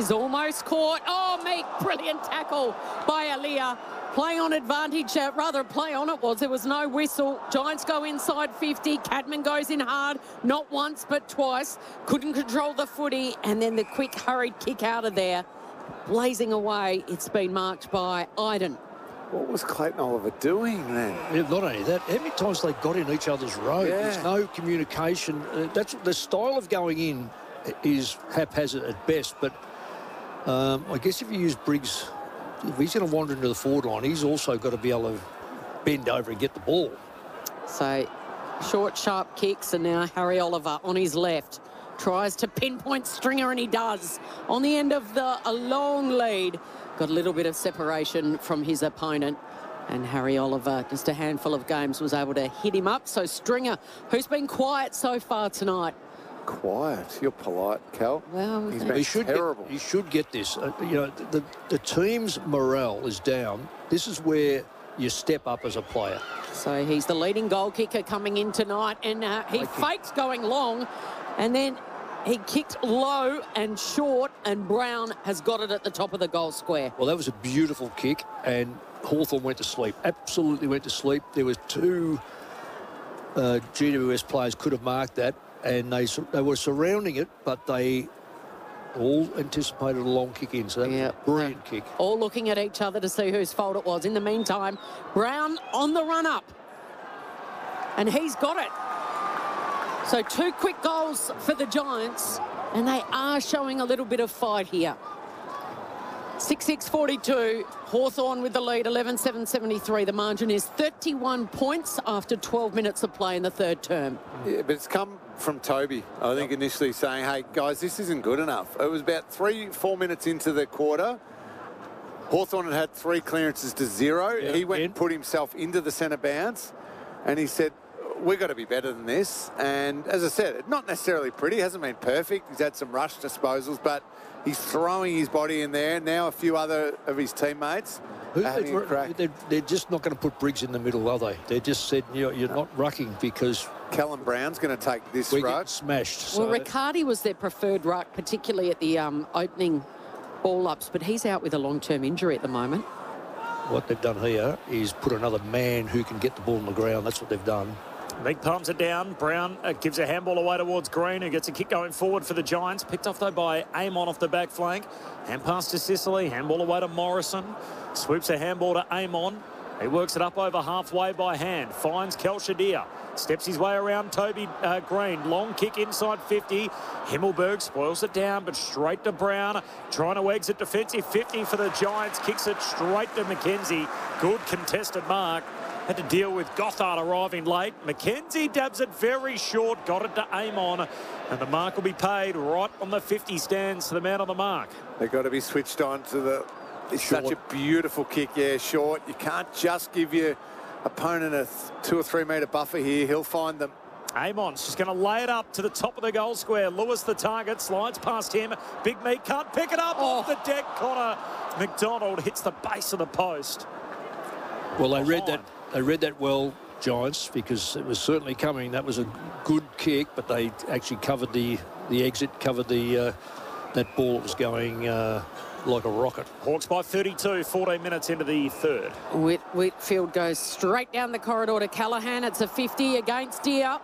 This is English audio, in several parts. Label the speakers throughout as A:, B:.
A: He's almost caught. Oh, Meek, brilliant tackle by Aaliyah. Play on advantage, rather play on it was. There was no whistle. Giants go inside 50. Cadman goes in hard, not once but twice. Couldn't control the footy, and then the quick hurried kick out of there. Blazing away, it's been marked by Iden.
B: What was Clayton Oliver doing then?
C: Yeah, not only that, how many times they got in each other's road?
B: Yeah.
C: There's no communication. That's the style of going in is haphazard at best, but I guess if you use Briggs, if he's going to wander into the forward line, he's also got to be able to bend over and get the ball.
A: So short, sharp kicks, and now Harry Oliver on his left tries to pinpoint Stringer, and he does. On the end of a long lead, got a little bit of separation from his opponent, and Harry Oliver, just a handful of games, was able to hit him up. So Stringer, who's been quiet so far tonight.
B: Quiet. You're polite, Cal.
A: Well,
B: he's been terrible.
C: He should get this. You know, the team's morale is down. This is where you step up as a player.
A: So he's the leading goal kicker coming in tonight, and he faked going long, and then he kicked low and short, and Brown has got it at the top of the goal square.
C: Well, that was a beautiful kick, and Hawthorn went to sleep. Absolutely went to sleep. There was two GWS players could have marked that, and they were surrounding it, but they all anticipated a long kick in. So that was a brilliant kick.
A: All looking at each other to see whose fault it was. In the meantime, Brown on the run up, and he's got it. So 2 quick goals for the Giants, and they are showing a little bit of fight here. 6-6-42, Hawthorn with the lead, 11-7-73. The margin is 31 points after 12 minutes of play in the third term.
B: Yeah, but it's come from Toby, I think, initially saying, hey, guys, this isn't good enough. It was about 3-4 minutes into the quarter. Hawthorn had 3 clearances to 0.
C: Yeah,
B: he went and put himself into the centre bounce, and he said, we've got to be better than this. And as I said, not necessarily pretty, hasn't been perfect. He's had some rush disposals, but he's throwing his body in there. Now a few other of his teammates are having a crack.
C: They're just not going to put Briggs in the middle, are they? They just said, you're not rucking because
B: Callum Brown's going to take this
C: we
B: ruck.
C: get smashed.
A: Well,
C: So
A: Riccardi was their preferred ruck, particularly at the opening ball-ups, but he's out with a long-term injury at the moment.
C: what they've done here is put another man who can get the ball on the ground. That's what they've done.
D: Meek palms it down. Brown gives a handball away towards Green, who gets a kick going forward for the Giants. Picked off, though, by Amon off the back flank. Hand pass to Sicily. Handball away to Morrison. Swoops a handball to Amon. He works it up over halfway by hand. Finds Kel Shadir. Steps his way around Toby Green. Long kick inside 50. Himmelberg spoils it down, but straight to Brown. Trying to exit defensive 50 for the Giants. Kicks it straight to McKenzie. Good contested mark. Had to deal with Gothard arriving late. McKenzie dabs it very short. Got it to Amon. And the mark will be paid right on the 50 stands to the man on the mark.
B: They've got to be switched on to the... It's
C: Short.
B: such a beautiful kick, yeah, short. You can't just give your opponent a 2 or 3 metre buffer here. He'll find them.
D: Amon's just going to lay it up to the top of the goal square. Lewis, the target, slides past him. Big Meat can't pick it up off the deck. Connor McDonald hits the base of the post.
C: Well, they read that. They read that well, Giants, because it was certainly coming. That was a good kick, but they actually covered the exit, covered the that ball that was going like a rocket.
D: Hawks by 32, 14 minutes into the third.
A: Whitfield goes straight down the corridor to Callaghan. It's a 50 against Deer.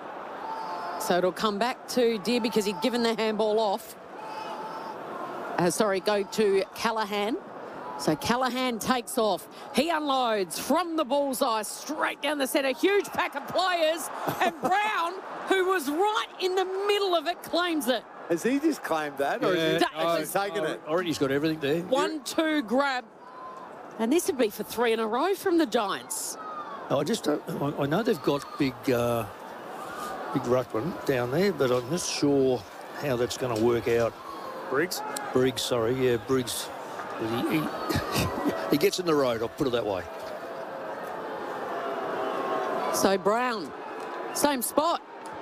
A: So it'll come back to Deer because he'd given the handball off. Go to Callaghan. So Callaghan takes off. He unloads from the bullseye straight down the centre. Huge pack of players. And Brown, who was right in the middle of it, claims it.
B: Has he just claimed that? Or is he actually taken it?
C: I reckon he's got everything there.
A: 1-2 grab. And this would be for 3 in a row from the Giants.
C: I just don't, I know they've got big ruckman down there, but I'm not sure how that's going to work out.
D: Briggs?
C: Briggs, sorry. Yeah, Briggs. He gets in the road, I'll put it that way.
A: So Brown, same spot.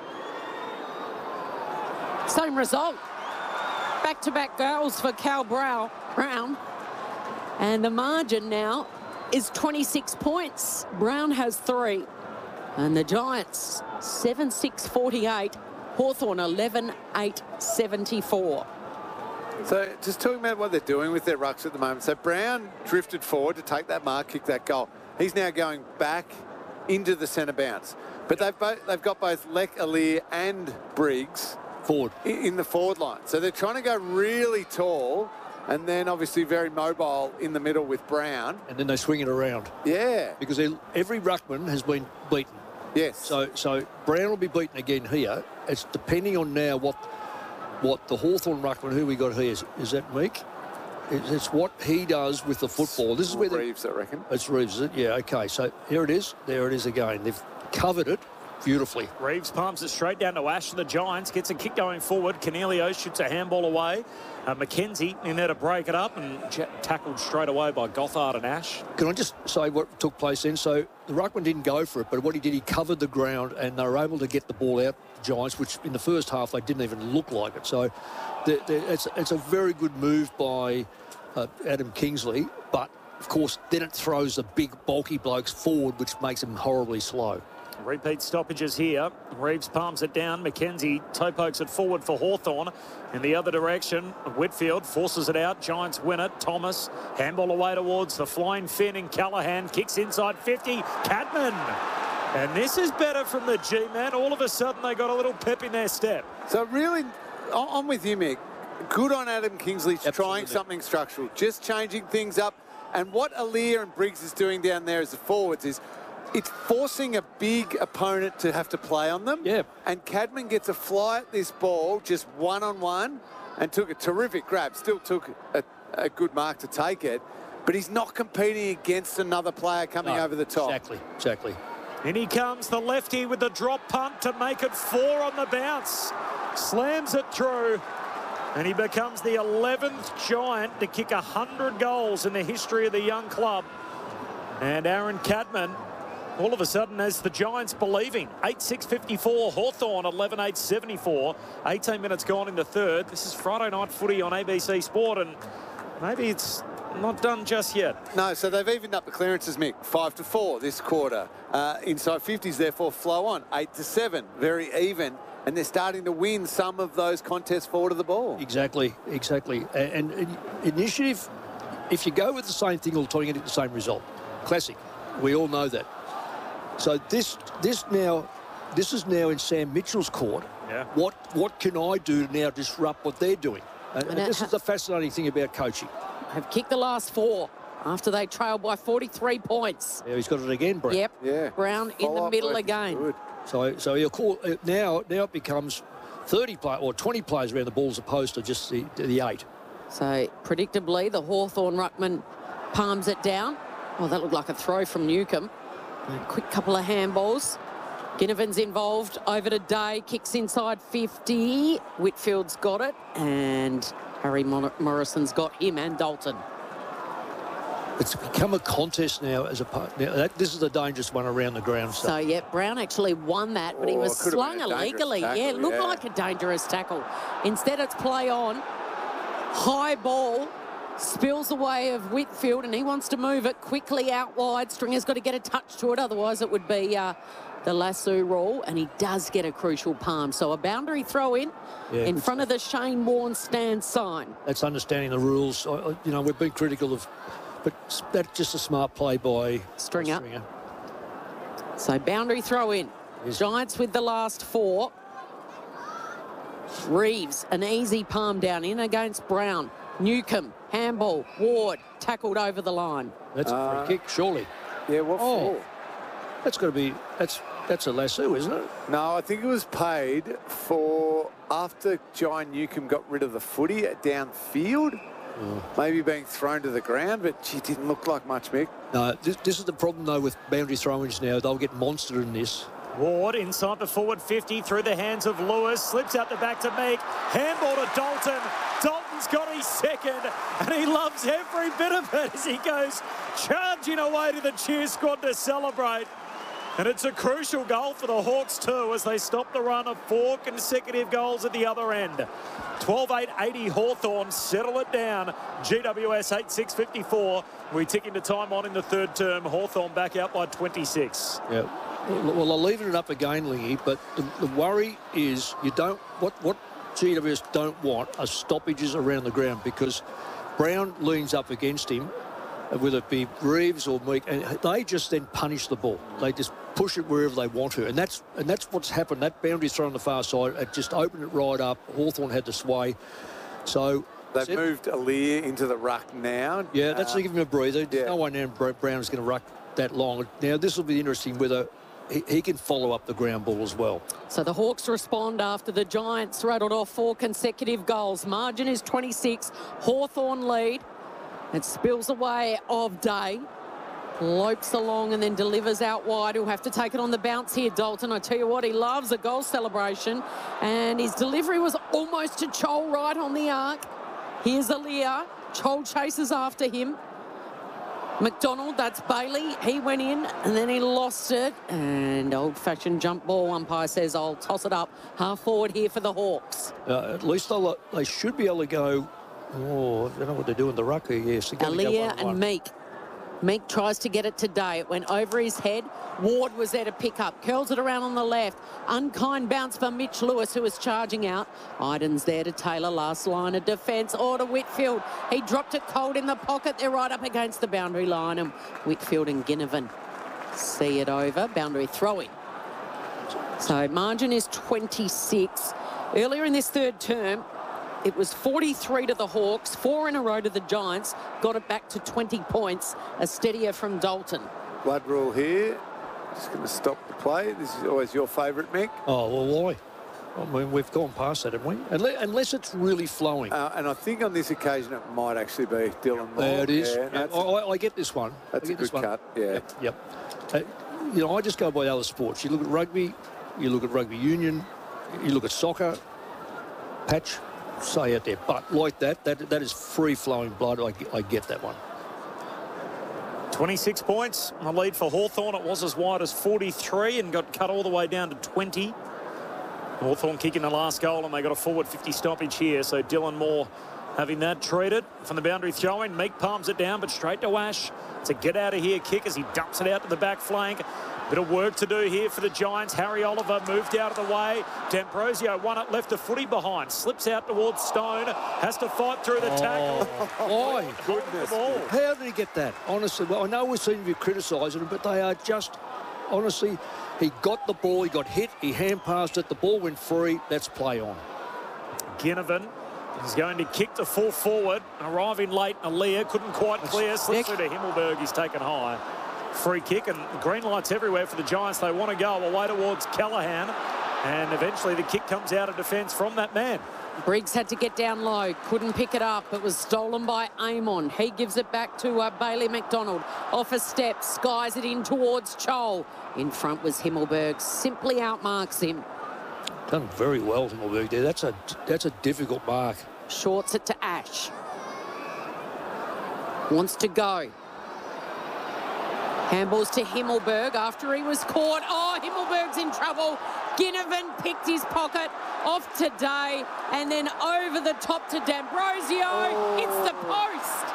A: Same result. Back-to-back goals for Cal Brown. And the margin now is 26 points. Brown has 3. And the Giants, 7-6-48. Hawthorn, 11-8-74.
B: So just talking about what they're doing with their rucks at the moment. So Brown drifted forward to take that mark, kick that goal. He's now going back into the centre bounce. But they've got both Lek, Alir and Briggs
C: Forward.
B: in the forward line. So they're trying to go really tall and then obviously very mobile in the middle with Brown.
C: And then they swing it around.
B: Yeah.
C: Because every ruckman has been beaten.
B: Yes.
C: So Brown will be beaten again here. It's depending on now what the Hawthorn ruckman, who we got here, is that Meek? It's what he does with the football. This is where
B: Reeves, I reckon.
C: It's Reeves, is it? Yeah, okay. So here it is. There it is again. They've covered it beautifully.
D: Reeves palms it straight down to Ash. The Giants gets a kick going forward. Cornelio shoots a handball away. McKenzie in there to break it up and tackled straight away by Gothard and Ash.
C: Can I just say what took place then? So the ruckman didn't go for it, but what he did, he covered the ground and they were able to get the ball out, the Giants, which in the first half they didn't even look like it. So it's a very good move by Adam Kingsley, but of course then it throws the big bulky blokes forward, which makes them horribly slow.
D: Repeat stoppages here. Reeves palms it down. McKenzie toe pokes it forward for Hawthorn. In the other direction, Whitfield forces it out. Giants win it. Thomas, handball away towards the flying Finn and Callaghan. Kicks inside 50. Cadman. And this is better from the G-man. All of a sudden, they got a little pep in their step.
B: So really, I'm with you, Mick. Good on Adam Kingsley.
C: Absolutely.
B: Trying something structural. Just changing things up. And what Alir and Briggs is doing down there as the forwards is it's forcing a big opponent to have to play on them.
C: Yeah.
B: And Cadman gets a fly at this ball just one-on-one and took a terrific grab. Still took a good mark to take it. But he's not competing against another player coming over the top.
C: Exactly.
D: In he comes, the lefty with the drop punt to make it 4 on the bounce. Slams it through. And he becomes the 11th Giant to kick 100 goals in the history of the young club. And Aaron Cadman, all of a sudden, as the Giants believing, 8-6-54, Hawthorn 11-8-74, 18 minutes gone in the third. This is Friday night footy on ABC Sport, and maybe it's not done just yet.
B: No, so they've evened up the clearances, Mick, 5-4 this quarter. Inside 50s, therefore, flow on, 8-7, very even. And they're starting to win some of those contests forward of the ball.
C: Exactly. And initiative, if you go with the same thing all the time, you get the same result. Classic. We all know that. So this is now in Sam Mitchell's court.
D: Yeah.
C: What can I do to now disrupt what they're doing? And this is the fascinating thing about coaching.
A: Have kicked the last 4 after they trailed by 43 points.
C: Yeah, he's got it again, Brett.
A: Yep.
B: Yeah.
A: Brown in the middle again.
B: Good.
C: So he'll call now it becomes 30 players or 20 players around the ball as opposed to just the 8.
A: So predictably, the Hawthorn ruckman palms it down. Oh, that looked like a throw from Newcomb. A quick couple of handballs. Ginnivan's involved over to Day, kicks inside 50. Whitfield's got it, and Harry Morrison's got him and Dalton.
C: It's become a contest now as a part. Now this is a dangerous one around the ground.
A: So, yeah, Brown actually won that, but he was
B: could have
A: slung
B: been a dangerous
A: illegally.
B: tackle,
A: Yeah, it looked like a dangerous tackle. Instead, it's play on. High ball. Spills away of Whitfield, and he wants to move it quickly out wide. Stringer's got to get a touch to it, otherwise it would be the lasso rule, and he does get a crucial palm. So a boundary throw in front of the Shane Warne stand sign.
C: That's understanding the rules. We've been critical of, but that's just a smart play by
A: Stringer. So boundary throw in. Giants with the last 4. Reeves, an easy palm down in against Brown. Newcomb, handball, Ward, tackled over the line.
C: That's a free kick, surely.
B: Yeah, what for?
C: That's got to be, that's a lasso, isn't it?
B: No, I think it was paid for after John Newcomb got rid of the footy downfield. Maybe being thrown to the ground, but she didn't look like much, Mick.
C: No, this is the problem, though, with boundary throw-ins now. They'll get monstered in this.
D: Ward inside the forward 50 through the hands of Lewis. Slips out the back to Meek. Handball to Dalton. Dalton's got his second, and he loves every bit of it as he goes charging away to the cheer squad to celebrate. And it's a crucial goal for the Hawks too as they stop the run of 4 consecutive goals at the other end. 12-8-80 Hawthorn settle it down. GWS 8-6-54. We tick into time on in the third term. Hawthorn back out by 26.
C: Yeah. Well, I'll leave it up again, Lingy, but the worry is you don't... What GWS don't want are stoppages around the ground, because Brown leans up against him, whether it be Reeves or Meek, and they just then punish the ball. They just push it wherever they want to, and that's what's happened. That boundary throw on the far side, it just opened it right up. Hawthorn had the sway. So
B: they've moved Aaliyah into the ruck now.
C: Yeah, that's to give him a breather. There's
B: Yeah.
C: no way now Brown is going to ruck that long. Now, this will be interesting whether he can follow up the ground ball as well.
A: So the Hawks respond after the Giants rattled off 4 consecutive goals. Margin is 26. Hawthorn lead. It spills away of Day. Lopes along and then delivers out wide. He'll have to take it on the bounce here, Dalton. I tell you what, he loves a goal celebration. And his delivery was almost to Chol right on the arc. Here's Aaliyah. Chol chases after him. McDonald, that's Bailey. He went in and then he lost it. And old-fashioned jump ball. Umpire says, I'll toss it up half forward here for the Hawks.
C: At least they should be able to go. Oh, I don't know what they're doing. The ruck here, yes.
A: Aaliyah and Meek. Meek tries to get it today. It went over his head. Ward was there to pick up. Curls it around on the left. Unkind bounce for Mitch Lewis, who was charging out. Iden's there to Taylor. Last line of defence. Or to Whitfield. He dropped it cold in the pocket. They're right up against the boundary line. And Whitfield and Ginnivan see it over. Boundary throw-in. So margin is 26. Earlier in this third term, it was 43 to the Hawks, 4 in a row to the Giants, got it back to 20 points, a steadier from Dalton.
B: Blood rule here. Just going to stop the play. This is always your favourite, Mick.
C: Oh, well, why? I mean, we've gone past that, haven't we? Unless it's really flowing.
B: And I think on this occasion it might actually be Dylan Moore.
C: There it is.
B: Yeah,
C: I get this one.
B: That's a good cut, yeah.
C: Yep. I just go by other sports. You look at rugby, you look at rugby union, you look at soccer, patch, say out there. But like that is free-flowing blood. I get that one.
D: 26 points. The lead for Hawthorn. It was as wide as 43 and got cut all the way down to 20. Hawthorn kicking the last goal, and they got a forward 50 stoppage here. So Dylan Moore having that treated from the boundary throw-in. Meek palms it down, but straight to Ash. It's a get-out-of-here kick as he dumps it out to the back flank. Bit of work to do here for the Giants. Harry Oliver moved out of the way. D'Ambrosio won it, left a footy behind. Slips out towards Stone. Has to fight through the tackle.
C: Why?
B: Goodness.
C: How did he get that? Honestly, well, I know we seem to be criticising him, but they are just, honestly, he got the ball, he got hit, he hand-passed it, the ball went free. That's play on.
D: Ginnivan is going to kick to full forward. Arriving late, Aaliyah couldn't quite clear. Slips through to Himmelberg. He's taken high. Free kick, and green lights everywhere for the Giants. They want to go away towards Callaghan, and eventually the kick comes out of defence from that man.
A: Briggs had to get down low, couldn't pick it up. It was stolen by Amon. He gives it back to Bailey McDonald. Off a step, skies it in towards Chol. In front was Himmelberg, simply outmarks him.
C: Done very well, Himmelberg there. That's a difficult mark.
A: Shorts it to Ash. Wants to go. Handballs to Himmelberg after he was caught. Oh, Himmelberg's in trouble. Ginnivan picked his pocket off today and then over the top to D'Ambrosio. Oh. It's the post.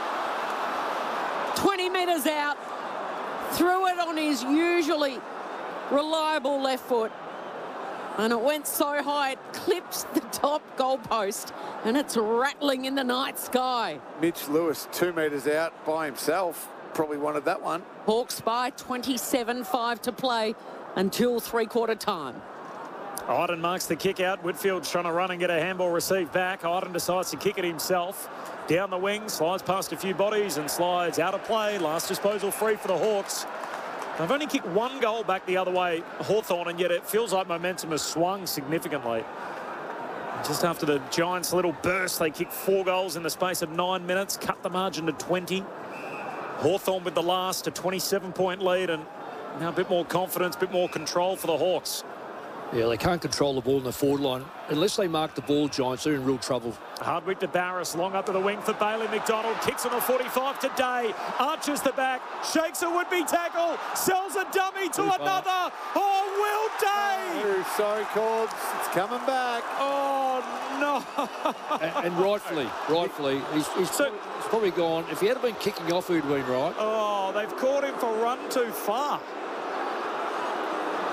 A: 20 metres out. Threw it on his usually reliable left foot. And it went so high, it clipped the top goalpost, and it's rattling in the night sky.
B: Mitch Lewis, 2 metres out by himself. Probably wanted that one.
A: Hawks by 27-5 to play until three-quarter time.
D: Iden marks the kick out. Whitfield's trying to run and get a handball received back. Iden decides to kick it himself. Down the wing, slides past a few bodies and slides out of play. Last disposal free for the Hawks. They've only kicked 1 goal back the other way, Hawthorn, and yet it feels like momentum has swung significantly. Just after the Giants' little burst, they kicked 4 goals in the space of 9 minutes, cut the margin to 20. Hawthorn with the last, a 27-point lead, and now a bit more confidence, a bit more control for the Hawks.
C: Yeah, they can't control the ball in the forward line. Unless they mark the ball, Giants, they're in real trouble.
D: Hardwick to Barris, long up to the wing for Bailey McDonald. Kicks on the 45 today. Arches the back, shakes a would-be tackle, sells a dummy to another. Oh, Will Day!
B: Oh, sorry, Corbs. It's coming back.
D: Oh, no.
C: and rightfully, he's probably gone. If he had been kicking off, he'd been right.
D: Oh, they've caught him for run too far.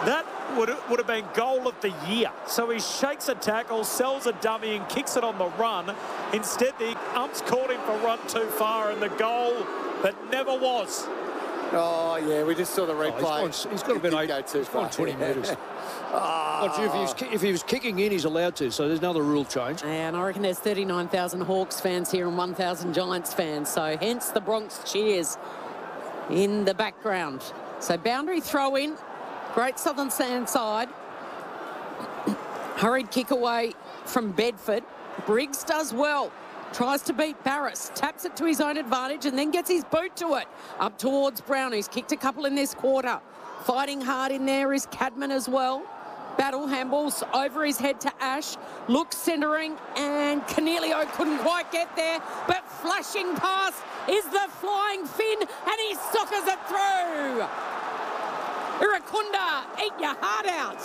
D: That would have been goal of the year. So he shakes a tackle, sells a dummy and kicks it on the run. Instead, the umps caught him for run too far and the goal that never was.
B: Oh, yeah, we just saw the replay.
C: He's got about
B: Go too far.
C: 20 metres. If he was kicking in, he's allowed to, so there's another rule change.
A: And I reckon there's 39,000 Hawks fans here and 1,000 Giants fans, so hence the Bronx cheers in the background. So boundary throw in, Great Southern Sand side. Hurried kick away from Bedford. Briggs does well. Tries to beat Barris, taps it to his own advantage and then gets his boot to it. Up towards Brown, who's kicked a couple in this quarter. Fighting hard in there is Cadman as well. Battle handballs over his head to Ash. Looks centering and Cornelio couldn't quite get there, but flashing past is the flying Finn and he soccers it through. Iracunda, eat your heart out.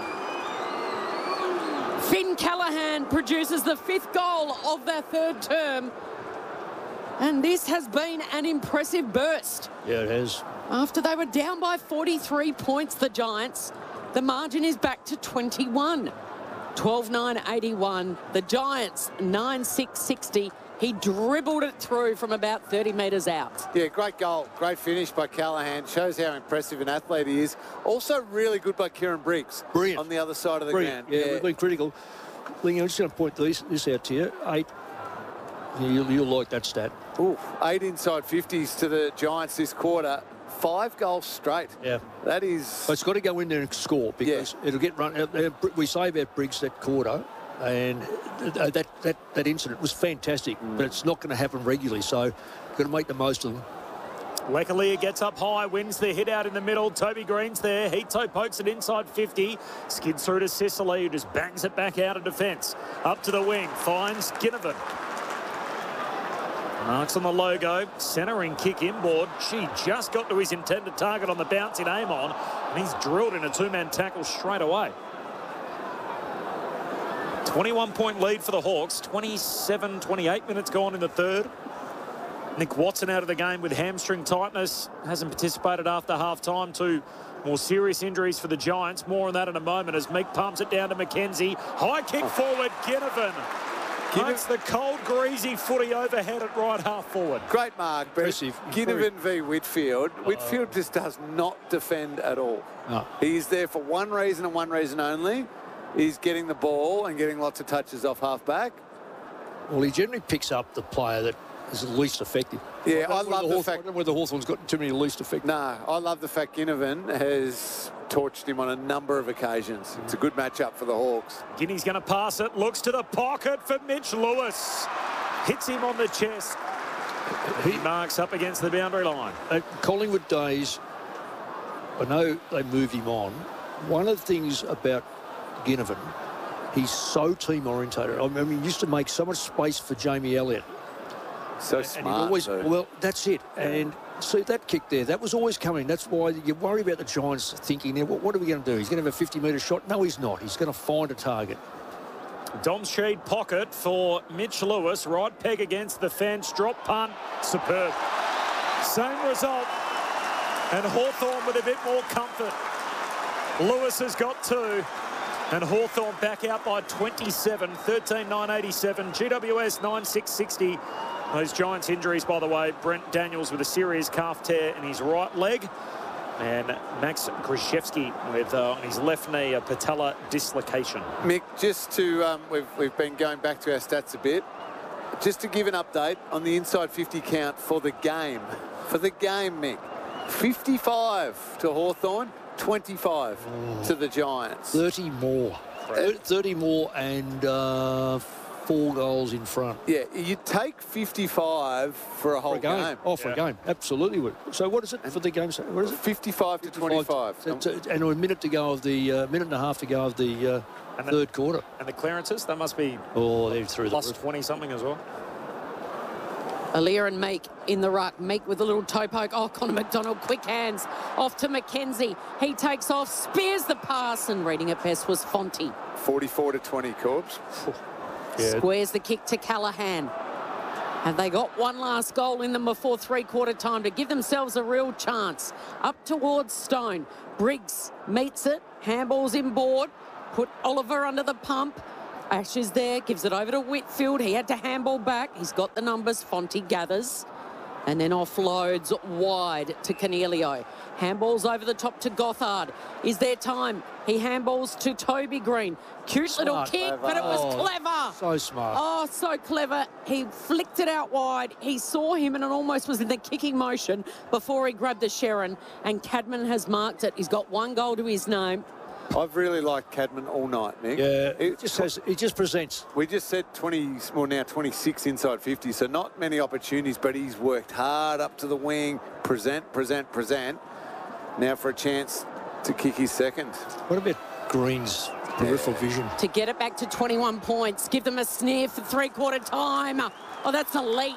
A: Finn Callahan produces the 5th goal of their 3rd term. And this has been an impressive burst.
C: Yeah, it has.
A: After they were down by 43 points, the Giants, the margin is back to 21. 12-9-81. The Giants, 9-6-60. He dribbled it through from about 30 metres out.
B: Yeah, great goal. Great finish by Callahan. Shows how impressive an athlete he is. Also really good by Kieran Briggs.
C: Brilliant.
B: On the other side of the ground.
C: Yeah, we've been critical. Ling, I'm just going to point this out to you. 8. You'll like that stat.
B: Ooh, 8 inside 50s to the Giants this quarter. 5 goals straight.
C: Yeah.
B: That is...
C: But it's got to go in there and score because it'll get run. We say about Briggs that quarter, and that incident was fantastic, but it's not going to happen regularly, so got to make the most of them.
D: Lekalia gets up high, wins the hit out in the middle. Toby Green's there. Heato pokes it inside 50. Skids through to Sicily, who just bangs it back out of defence. Up to the wing, finds Ginnivan. Marks on the logo, centering kick inboard. She just got to his intended target on the bounce in Amon, and he's drilled in a 2-man tackle straight away. 21-point lead for the Hawks. 28 minutes gone in the 3rd. Nick Watson out of the game with hamstring tightness. Hasn't participated after half-time. 2 more serious injuries for the Giants. More on that in a moment as Meek pumps it down to McKenzie. High kick forward, Ginnivan. Pokes the cold, greasy footy overhead at right half forward.
B: Great mark, but
C: Impressive.
B: Ginnivan v Whitfield. Whitfield just does not defend at all.
C: No.
B: He's there for one reason and one reason only. He's getting the ball and getting lots of touches off half-back.
C: Well, he generally picks up the player that is the least effective.
B: Yeah, I love the
C: I
B: fact...
C: don't know whether Hawthorn's got too many least effective.
B: No, I love the fact Ginnivan has torched him on a number of occasions. It's a good matchup for the Hawks.
D: Guinea's going to pass it, looks to the pocket for Mitch Lewis. Hits him on the chest. He marks up against the boundary line.
C: At Collingwood days, I know they moved him on. One of the things about Ginnivan, he's so team-orientated. I mean, he used to make so much space for Jamie Elliott.
B: So
C: And
B: smart.
C: he'd always,
B: too.
C: well, that's it. And see, that kick there, that was always coming. That's why you worry about the Giants thinking, now, what are we going to do? He's going to have a 50-metre shot? No, he's not. He's going to find a target.
D: Dom Sheed pocket for Mitch Lewis. Right peg against the fence. Drop punt. Superb. Same result. And Hawthorn with a bit more comfort. Lewis has got 2. And Hawthorn back out by 27. 13-9-87. GWS 9-6-60. Those Giants injuries, by the way. Brent Daniels with a serious calf tear in his right leg. And Max Grishevsky with on his left knee a patella dislocation.
B: Mick, just to, we've been going back to our stats a bit. Just to give an update on the inside 50 count for the game. For the game, Mick. 55 to Hawthorn, 25 to the Giants.
C: 30 more. 30 more and 4 goals in front.
B: Yeah, you'd take 55 for a whole game.
C: Oh, for a game. Absolutely would. So what is it for the game? What is it?
B: 55 to 25.
C: And a minute to go of the minute and a half to go of the third quarter.
D: And the clearances, they must be
C: they're through
D: plus
C: the
D: 20-something as well.
A: Aaliyah and Meek in the ruck. Meek with a little toe poke. Oh, Connor McDonald, quick hands. Off to McKenzie. He takes off, spears the pass, and reading it best was Fonte.
B: 44 to 20, Corbs.
C: Yeah.
A: Squares the kick to Callahan. Have they got one last goal in them before three-quarter time to give themselves a real chance? Up towards Stone. Briggs meets it. Handball's inboard. Put Oliver under the pump. Ash is there. Gives it over to Whitfield. He had to handball back. He's got the numbers. Fonte gathers. And then offloads wide to Cornelio. Handballs over the top to Gothard. Is there time? He handballs to Toby Green. Cute
C: Smart.
A: little kick, but it was clever.
C: So smart.
A: Oh, so clever. He flicked it out wide. He saw him and it almost was in the kicking motion before he grabbed the Sherrin. And Cadman has marked it. He's got one goal to his name.
B: I've really liked Cadman all night, Nick.
C: Yeah, he just presents.
B: We just said 20, well now 26 inside 50, so not many opportunities, but he's worked hard up to the wing, present. Now for a chance to kick his second.
C: What about Green's peripheral vision?
A: To get it back to 21 points. Give them a sniff for three-quarter time. Oh, that's elite.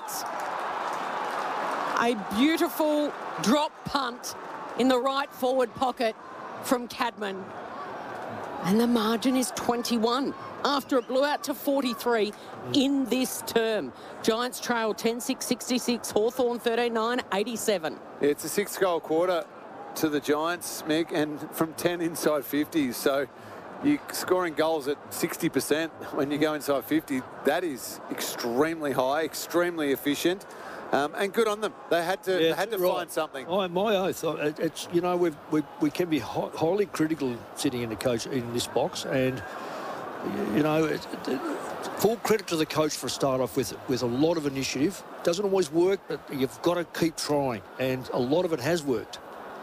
A: A beautiful drop punt in the right forward pocket from Cadman. And the margin is 21 after it blew out to 43 in this term. Giants trail 10-6-66, Hawthorn 13-9-87.
B: Yeah, it's a 6-goal quarter to the Giants, Mick, and from 10 inside 50s. So you're scoring goals at 60% when you go inside 50. That is extremely high, extremely efficient. And good on them. They had to find something.
C: Oh, my oath. It's, you know, we can be highly critical sitting in the coach in this box, and you know, full credit to the coach for a start off with a lot of initiative. Doesn't always work, but you've got to keep trying, and a lot of it has worked.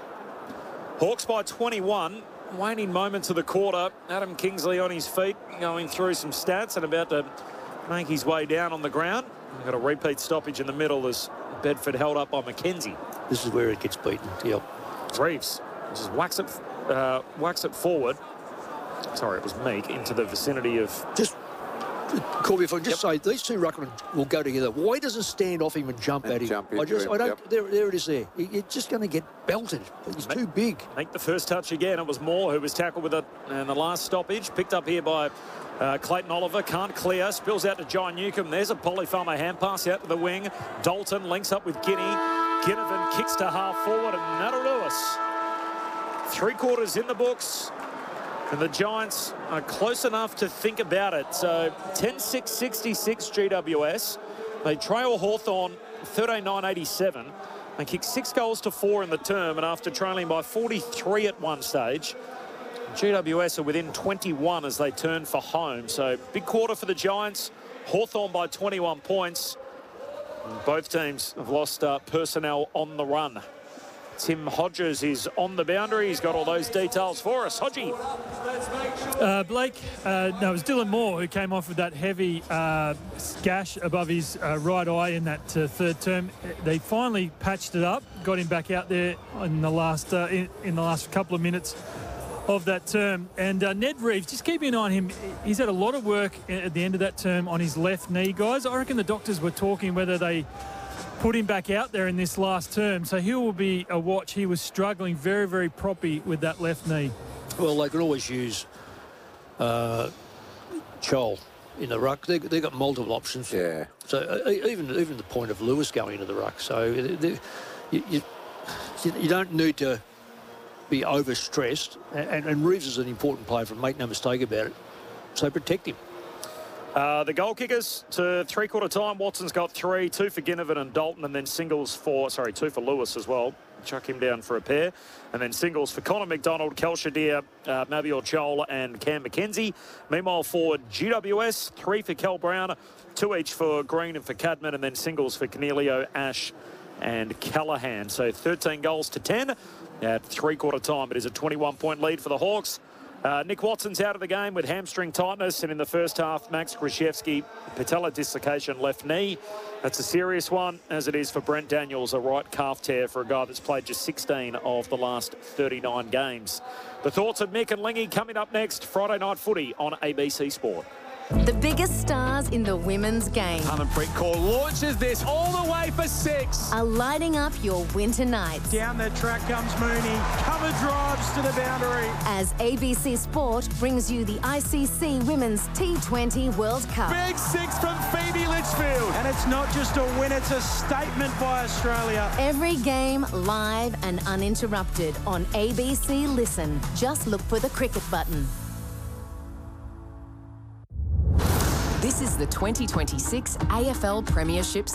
D: Hawks by 21. Waning moments of the quarter. Adam Kingsley on his feet, going through some stats and about to make his way down on the ground. We've got a repeat stoppage in the middle as Bedford held up by McKenzie.
C: This is where it gets beaten. Yep.
D: Reeves just whacks it forward. Sorry, it was Meek into the vicinity of.
C: Just, Corby, if I just say these two ruckmen will go together. Why doesn't stand off him and jump at him? There it is. There, you're just going to get belted. He's too big.
D: Make the first touch again. It was Moore who was tackled with it, and the last stoppage picked up here by. Clayton Oliver can't clear, spills out to John Newcomb. There's a Polyfarmer hand pass out to the wing. Dalton links up with Guinea. Ginnivan kicks to half forward, and that'll do us. 3/4 in the books, and the Giants are close enough to think about it. So 10-6-66 GWS. They trail Hawthorn 13-9-87. They kicked 6 goals to 4 in the term, and after trailing by 43 at one stage, GWS are within 21 as they turn for home. So big quarter for the Giants. Hawthorn by 21 points. And both teams have lost personnel on the run. Tim Hodges is on the boundary. He's got all those details for us. Hodgie.
E: Blake, no, it was Dylan Moore who came off with that heavy gash above his right eye in that third term. They finally patched it up, got him back out there in the last couple of minutes of that term. And Ned Reeves, just keeping an eye on him. He's had a lot of work at the end of that term on his left knee, guys. I reckon the doctors were talking whether they put him back out there in this last term. So he will be a watch. He was struggling very, very proppy with that left knee.
C: Well, they could always use Chol in the ruck. They've got multiple options.
B: Yeah.
C: So even the point of Lewis going into the ruck. So you don't need to be overstressed, and Reeves is an important player, make no mistake about it. So protect him.
D: The goal kickers to 3/4 time. Watson's got 3, 2 for Ginnivan and Dalton, and then singles for, 2 for Lewis as well. Chuck him down for a pair. And then singles for Connor McDonald, Kel Shadir, Mabior Chol and Cam McKenzie. Meanwhile, forward GWS, 3 for Kel Brown, 2 each for Green and for Cadman, and then singles for Cornelio, Ash and Callahan. So 13 goals to 10 at 3/4 time. It is a 21-point lead for the Hawks. Nick Watson's out of the game with hamstring tightness, and in the first half, Max Krzyzewski, patella dislocation, left knee. That's a serious one, as it is for Brent Daniels, a right calf tear for a guy that's played just 16 of the last 39 games. The thoughts of Mick and Lingy coming up next. Friday Night Footy on ABC Sport.
F: The biggest stars in the women's game
G: Harmanpreet Kaur launches this all the way for 6.
F: are lighting up your winter nights.
H: Down the track comes Mooney. Cover drives to the boundary.
F: As ABC Sport brings you the ICC Women's T20 World Cup.
G: Big 6 from Phoebe Litchfield.
H: And it's not just a win, it's a statement by Australia.
F: Every game live and uninterrupted on ABC Listen. Just look for the cricket button.
I: This is the 2026 AFL Premiership